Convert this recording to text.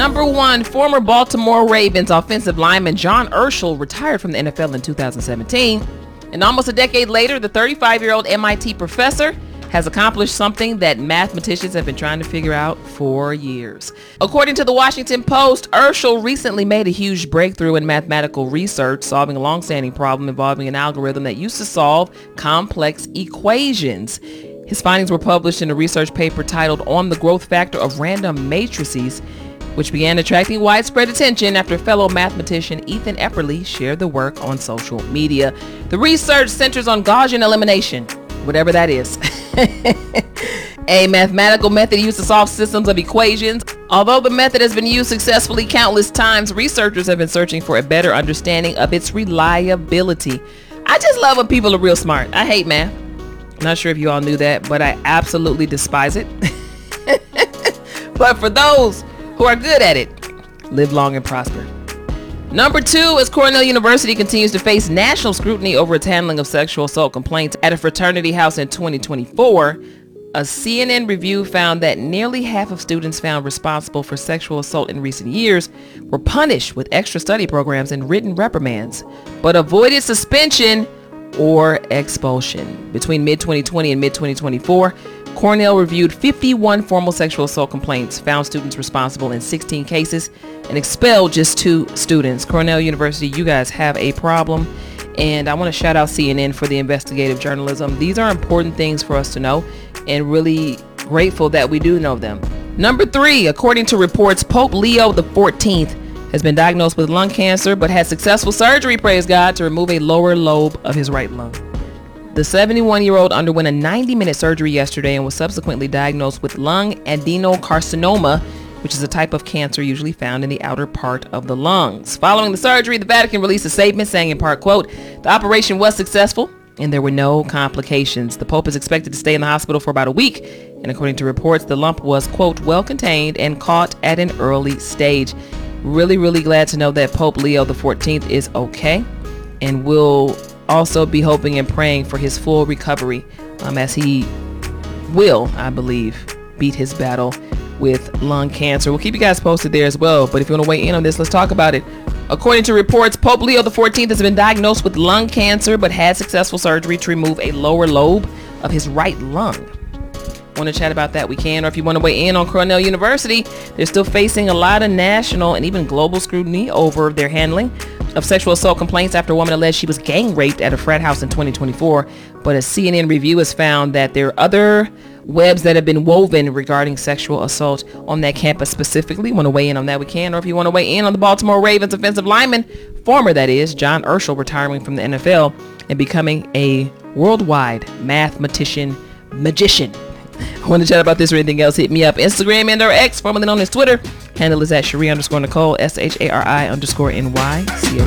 Number 1, former Baltimore Ravens offensive lineman John Urschel retired from the NFL in 2017. And almost a decade later, the 35-year-old MIT professor has accomplished something that mathematicians have been trying to figure out for years. According to the Washington Post, Urschel recently made a huge breakthrough in mathematical research, solving a long-standing problem involving an algorithm that used to solve complex equations. His findings were published in a research paper titled On the Growth Factor of Random Matrices, which began attracting widespread attention after fellow mathematician Ethan Epperly shared the work on social media. The research centers on Gaussian elimination, whatever that is. A mathematical method used to solve systems of equations. Although the method has been used successfully countless times, researchers have been searching for a better understanding of its reliability. I just love when people are real smart. I hate math. Not sure if you all knew that, but I absolutely despise it. But for those who are good at it, live long and prosper. Number 2, as Cornell University continues to face national scrutiny over its handling of sexual assault complaints at a fraternity house in 2024, a CNN review found that nearly half of students found responsible for sexual assault in recent years were punished with extra study programs and written reprimands, but avoided suspension or expulsion. Between mid-2020 and mid-2024, Cornell reviewed 51 formal sexual assault complaints, found students responsible in 16 cases, and expelled just 2 students. Cornell University, you guys have a problem. And I want to shout out CNN for the investigative journalism. These are important things for us to know, and really grateful that we do know them. Number 3, according to reports, Pope Leo XIV has been diagnosed with lung cancer, but had successful surgery, praise God, to remove a lower lobe of his right lung. The 71-year-old underwent a 90-minute surgery yesterday and was subsequently diagnosed with lung adenocarcinoma, which is a type of cancer usually found in the outer part of the lungs. Following the surgery, the Vatican released a statement saying in part, quote, "The operation was successful and there were no complications. The Pope is expected to stay in the hospital for about a week, and according to reports, the lump was, quote, well contained and caught at an early stage." Really, really glad to know that Pope Leo XIV is okay, and will also be hoping and praying for his full recovery as he will, I believe, beat his battle with lung cancer. We'll keep you guys posted there as well, but if you want to weigh in on this, let's talk about it. According to reports, Pope Leo XIV has been diagnosed with lung cancer but had successful surgery to remove a lower lobe of his right lung. Want to chat about that, we can. Or if you want to weigh in on Cornell University, they're still facing a lot of national and even global scrutiny over their handling of sexual assault complaints after a woman alleged she was gang raped at a frat house in 2024. But a CNN review has found that there are other webs that have been woven regarding sexual assault on that campus specifically. Want to weigh in on that, we can. Or if you want to weigh in on the Baltimore Ravens offensive lineman, former that is, John Urschel, retiring from the NFL and becoming a worldwide mathematician magician. Want to chat about this or anything else, hit me up. Instagram and or X, formerly known as Twitter. Handle is at Shari_Nicole, SHARI_NY. See you.